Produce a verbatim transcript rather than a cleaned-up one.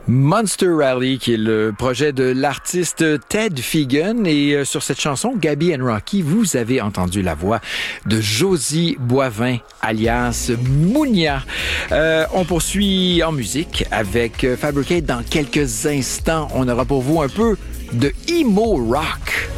Monster Rally, qui est le projet de l'artiste Ted Fegan. Et euh, sur cette chanson, Gaby and Rocky, vous avez entendu la voix de Josie Boivin, alias Mounia. Euh, on poursuit en musique avec Fabricate. Dans quelques instants, on aura pour vous un peu de emo rock.